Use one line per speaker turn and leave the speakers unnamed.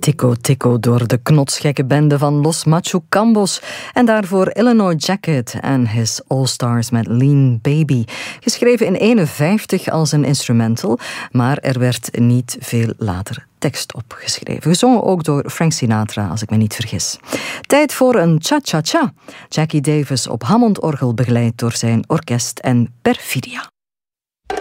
Tico Tico door de knotsgekke bende van Los Machucambos. En daarvoor Illinois Jacket en His All-Stars met Lean Baby. Geschreven in 1951 als een instrumental, maar er werd niet veel later tekst opgeschreven. Gezongen ook door Frank Sinatra, als ik me niet vergis. Tijd voor een cha-cha-cha. Jackie Davis op Hammondorgel begeleid door zijn orkest en Perfidia.